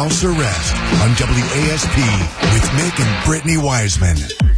House Arrest on WASP with Mick and Brittany Wiseman.